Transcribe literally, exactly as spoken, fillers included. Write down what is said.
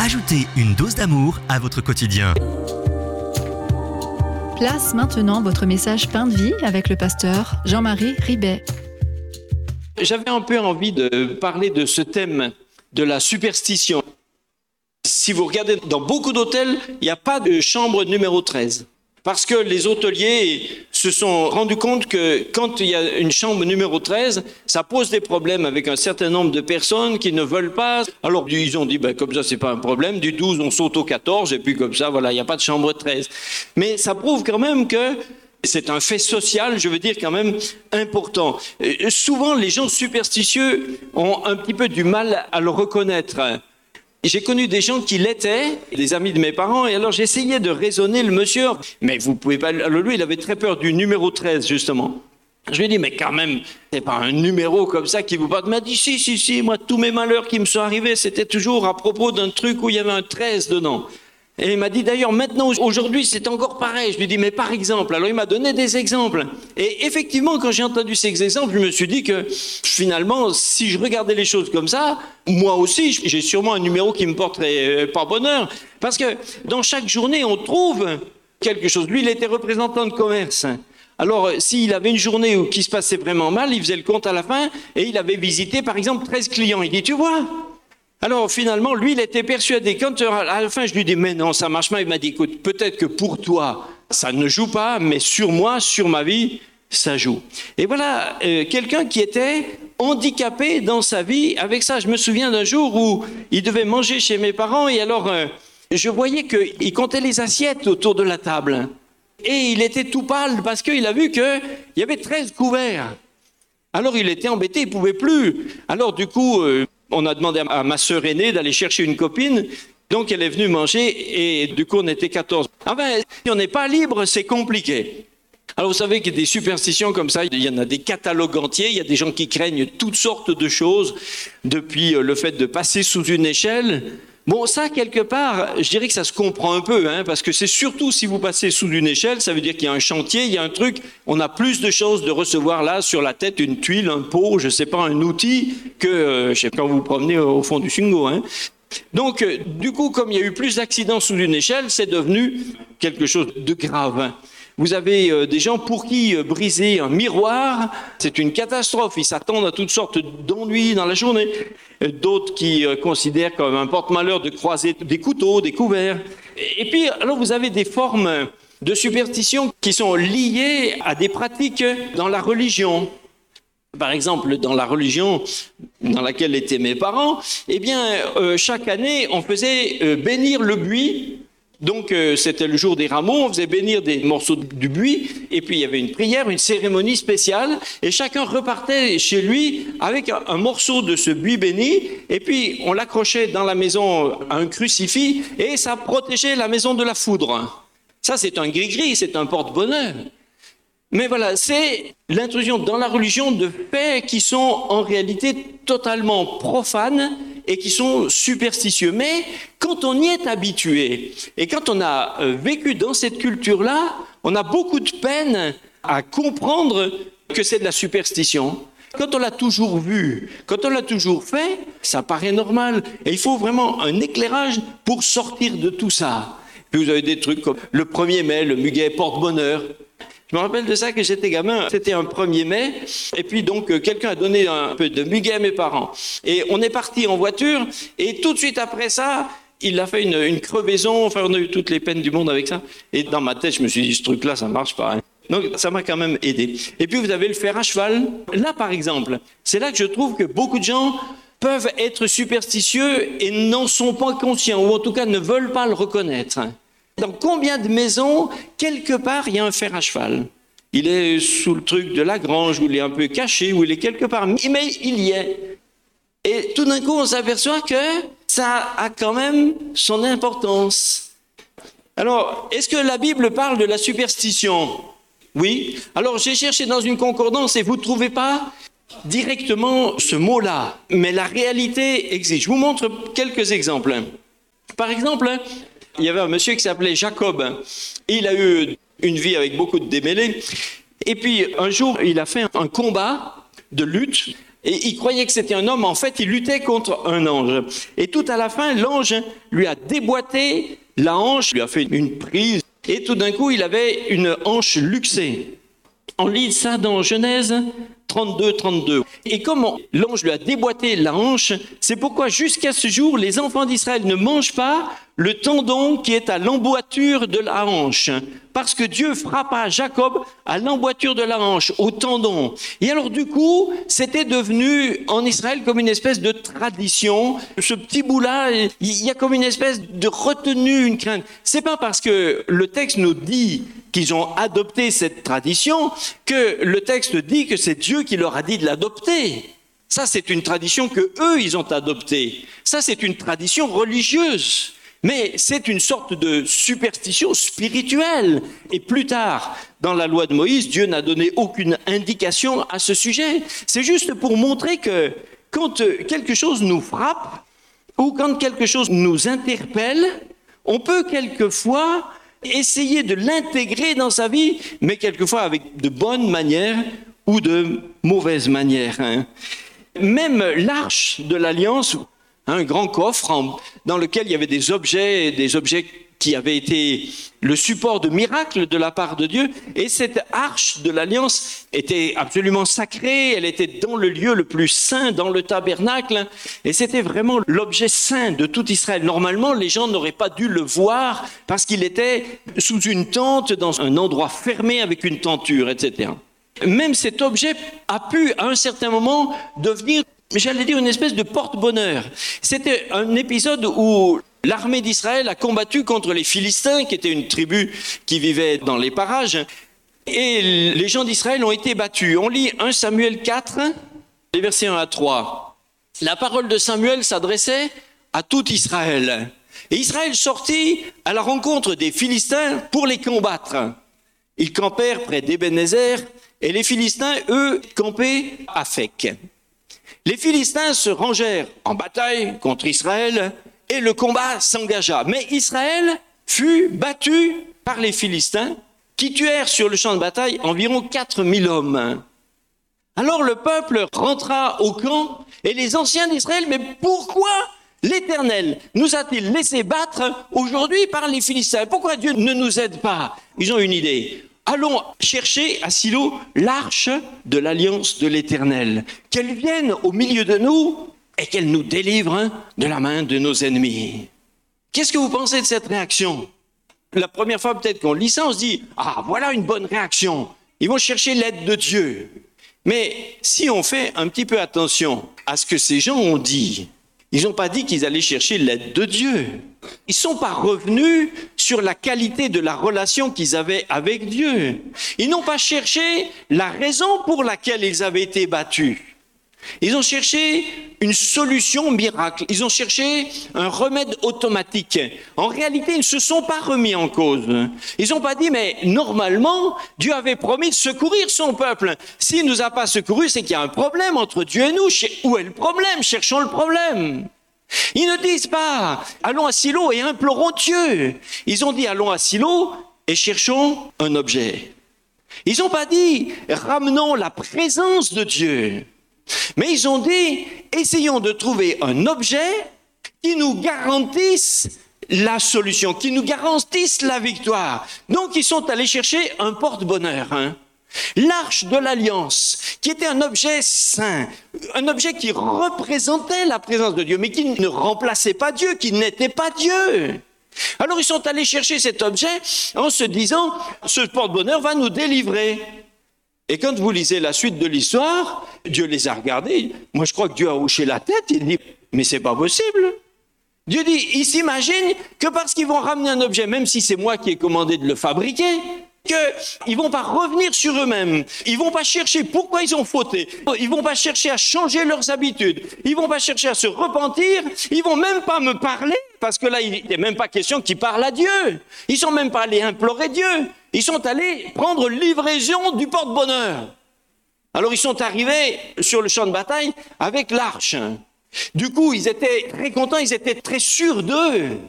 Ajoutez une dose d'amour à votre quotidien. Place maintenant votre message Pain de vie avec le pasteur Jean-Marie Ribet. J'avais un peu envie de parler de ce thème de la superstition. Si vous regardez dans beaucoup d'hôtels, il n'y a pas de chambre numéro treize. Parce que les hôteliers se sont rendus compte que quand il y a une chambre numéro treize, ça pose des problèmes avec un certain nombre de personnes qui ne veulent pas. Alors ils ont dit, ben, comme ça c'est pas un problème, du douze on saute au quatorze et puis comme ça, voilà, il n'y a pas de chambre treize. Mais ça prouve quand même que c'est un fait social, je veux dire quand même important. Et souvent les gens superstitieux ont un petit peu du mal à le reconnaître. J'ai connu des gens qui l'étaient, des amis de mes parents, et alors j'essayais de raisonner le monsieur. Mais vous pouvez pas... Alors lui, il avait très peur du numéro treize, justement. Je lui ai dit, mais quand même, c'est pas un numéro comme ça qui vous parle. Il m'a dit, si, si, si, moi, tous mes malheurs qui me sont arrivés, c'était toujours à propos d'un truc où il y avait un treize dedans. Et il m'a dit, d'ailleurs, maintenant, aujourd'hui, c'est encore pareil. Je lui ai dit, mais par exemple, alors il m'a donné des exemples. Et effectivement, quand j'ai entendu ces exemples, je me suis dit que finalement, si je regardais les choses comme ça, moi aussi, j'ai sûrement un numéro qui me porterait par bonheur. Parce que dans chaque journée, on trouve quelque chose. Lui, il était représentant de commerce. Alors, s'il avait une journée où qui se passait vraiment mal, il faisait le compte à la fin et il avait visité, par exemple, treize clients. Il dit, tu vois ? Alors finalement, lui, il était persuadé. Quand à la fin, je lui dis, mais non, ça marche pas. Il m'a dit, écoute, peut-être que pour toi, ça ne joue pas, mais sur moi, sur ma vie, ça joue. Et voilà, euh, quelqu'un qui était handicapé dans sa vie avec ça. Je me souviens d'un jour où il devait manger chez mes parents et alors euh, je voyais qu'il comptait les assiettes autour de la table. Et il était tout pâle parce qu'il a vu qu'il y avait treize couverts. Alors il était embêté, il ne pouvait plus. Alors du coup... Euh, On a demandé à ma sœur aînée d'aller chercher une copine, donc elle est venue manger et du coup on était quatorze. Enfin, si on n'est pas libre, c'est compliqué. Alors vous savez qu'il y a des superstitions comme ça, il y en a des catalogues entiers, il y a des gens qui craignent toutes sortes de choses, depuis le fait de passer sous une échelle. Bon, ça, quelque part, je dirais que ça se comprend un peu, hein, parce que c'est surtout si vous passez sous une échelle, ça veut dire qu'il y a un chantier, il y a un truc, on a plus de chances de recevoir là, sur la tête, une tuile, un pot, je sais pas, un outil, que euh, je sais pas, quand vous vous promenez au fond du Sungo, hein. Donc, euh, du coup, comme il y a eu plus d'accidents sous une échelle, c'est devenu quelque chose de grave. Vous avez euh, des gens pour qui euh, briser un miroir, c'est une catastrophe. Ils s'attendent à toutes sortes d'ennuis dans la journée. Euh, d'autres qui euh, considèrent comme un porte-malheur de croiser des couteaux, des couverts. Et, et puis, alors vous avez des formes de superstition qui sont liées à des pratiques dans la religion. Par exemple, dans la religion dans laquelle étaient mes parents, eh bien, euh, chaque année, on faisait euh, bénir le buis. Donc, euh, c'était le jour des rameaux, on faisait bénir des morceaux du buis, et puis il y avait une prière, une cérémonie spéciale, et chacun repartait chez lui avec un, un morceau de ce buis béni, et puis on l'accrochait dans la maison à un crucifix, et ça protégeait la maison de la foudre. Ça, c'est un gris-gris, c'est un porte-bonheur. Mais voilà, c'est l'intrusion dans la religion de faits qui sont en réalité totalement profanes et qui sont superstitieux. Mais quand on y est habitué et quand on a vécu dans cette culture-là, on a beaucoup de peine à comprendre que c'est de la superstition. Quand on l'a toujours vu, quand on l'a toujours fait, ça paraît normal. Et il faut vraiment un éclairage pour sortir de tout ça. Puis vous avez des trucs comme le premier mai, le muguet porte-bonheur. Je me rappelle de ça que j'étais gamin, c'était un premier mai, et puis donc euh, quelqu'un a donné un peu de muguet à mes parents. Et on est parti en voiture, et tout de suite après ça, il a fait une, une crevaison, enfin on a eu toutes les peines du monde avec ça. Et dans ma tête, je me suis dit, ce truc-là, ça marche pas. Hein. Donc ça m'a quand même aidé. Et puis vous avez le fer à cheval. Là, par exemple, c'est là que je trouve que beaucoup de gens peuvent être superstitieux et n'en sont pas conscients, ou en tout cas ne veulent pas le reconnaître. Dans combien de maisons, quelque part, il y a un fer à cheval? Il est sous le truc de la grange, ou il est un peu caché, ou il est quelque part, mais il y est. Et tout d'un coup, on s'aperçoit que ça a quand même son importance. Alors, est-ce que la Bible parle de la superstition? Oui. Alors, j'ai cherché dans une concordance et vous ne trouvez pas directement ce mot-là. Mais la réalité existe. Je vous montre quelques exemples. Par exemple, il y avait un monsieur qui s'appelait Jacob. Et il a eu une vie avec beaucoup de démêlés. Et puis, un jour, il a fait un combat de lutte Et il croyait que c'était un homme, en fait, il luttait contre un ange. Et tout à la fin, l'ange lui a déboîté la hanche, lui a fait une prise, et tout d'un coup, il avait une hanche luxée. On lit ça dans Genèse trente-deux, trente-deux. Et comme l'ange lui a déboîté la hanche, c'est pourquoi jusqu'à ce jour, les enfants d'Israël ne mangent pas le tendon qui est à l'emboîture de la hanche. Parce que Dieu frappa Jacob à l'emboîture de la hanche, au tendon. Et alors du coup, c'était devenu en Israël comme une espèce de tradition. Ce petit bout-là, il y a comme une espèce de retenue, une crainte. C'est pas parce que le texte nous dit qu'ils ont adopté cette tradition que le texte dit que c'est Dieu qui leur a dit de l'adopter. Ça, c'est une tradition que eux, ils ont adoptée. Ça, c'est une tradition religieuse. Mais c'est une sorte de superstition spirituelle. Et plus tard, dans la loi de Moïse, Dieu n'a donné aucune indication à ce sujet. C'est juste pour montrer que quand quelque chose nous frappe ou quand quelque chose nous interpelle, on peut quelquefois essayer de l'intégrer dans sa vie, mais quelquefois avec de bonnes manières ou de mauvaises manières. Même l'arche de l'Alliance, un grand coffre en, dans lequel il y avait des objets, des objets qui avaient été le support de miracles de la part de Dieu. Et cette arche de l'Alliance était absolument sacrée, elle était dans le lieu le plus saint, dans le tabernacle, et c'était vraiment l'objet saint de tout Israël. Normalement, les gens n'auraient pas dû le voir parce qu'il était sous une tente, dans un endroit fermé avec une tenture, et cetera. Même cet objet a pu, à un certain moment, devenir, j'allais dire, une espèce de porte-bonheur. C'était un épisode où l'armée d'Israël a combattu contre les Philistins, qui étaient une tribu qui vivait dans les parages, et les gens d'Israël ont été battus. On lit premier Samuel quatre, les versets un à trois. La parole de Samuel s'adressait à tout Israël. Et Israël sortit à la rencontre des Philistins pour les combattre. Ils campèrent près d'Ébenezer, et les Philistins, eux, campaient à Phek. Les Philistins se rangèrent en bataille contre Israël, et le combat s'engagea. Mais Israël fut battu par les Philistins, qui tuèrent sur le champ de bataille environ quatre mille hommes. Alors le peuple rentra au camp, et les anciens d'Israël, mais pourquoi l'Éternel nous a-t-il laissé battre aujourd'hui par les Philistins? Pourquoi Dieu ne nous aide pas? Ils ont une idée. Allons chercher à Silo l'arche de l'alliance de l'Éternel, qu'elle vienne au milieu de nous et qu'elle nous délivre de la main de nos ennemis. Qu'est-ce que vous pensez de cette réaction? La première fois peut-être qu'on lit ça, on se dit « Ah, voilà une bonne réaction, ils vont chercher l'aide de Dieu ». Mais si on fait un petit peu attention à ce que ces gens ont dit, ils n'ont pas dit qu'ils allaient chercher l'aide de Dieu. Ils ne sont pas revenus sur la qualité de la relation qu'ils avaient avec Dieu. Ils n'ont pas cherché la raison pour laquelle ils avaient été battus. Ils ont cherché une solution miracle. Ils ont cherché un remède automatique. En réalité, ils ne se sont pas remis en cause. Ils n'ont pas dit, mais normalement, Dieu avait promis de secourir son peuple. S'il ne nous a pas secourus, c'est qu'il y a un problème entre Dieu et nous. Où est le problème? Cherchons le problème. Ils ne disent pas, allons à Silo et implorons Dieu. Ils ont dit, allons à Silo et cherchons un objet. Ils n'ont pas dit, ramenons la présence de Dieu. Mais ils ont dit, essayons de trouver un objet qui nous garantisse la solution, qui nous garantisse la victoire. Donc ils sont allés chercher un porte-bonheur, hein. L'arche de l'Alliance, qui était un objet saint, un objet qui représentait la présence de Dieu, mais qui ne remplaçait pas Dieu, qui n'était pas Dieu. Alors ils sont allés chercher cet objet en se disant, ce porte-bonheur va nous délivrer. Et quand vous lisez la suite de l'histoire, Dieu les a regardés. Moi, je crois que Dieu a hoché la tête. Il dit, mais c'est pas possible. Dieu dit, ils s'imaginent que parce qu'ils vont ramener un objet, même si c'est moi qui ai commandé de le fabriquer, qu'ils vont pas revenir sur eux-mêmes. Ils vont pas chercher pourquoi ils ont fauté. Ils vont pas chercher à changer leurs habitudes. Ils vont pas chercher à se repentir. Ils vont même pas me parler, parce que là, il n'est même pas question qu'ils parlent à Dieu. Ils sont même pas allés implorer Dieu. Ils sont allés prendre livraison du porte-bonheur. Alors ils sont arrivés sur le champ de bataille avec l'arche. Du coup, ils étaient très contents, ils étaient très sûrs d'eux.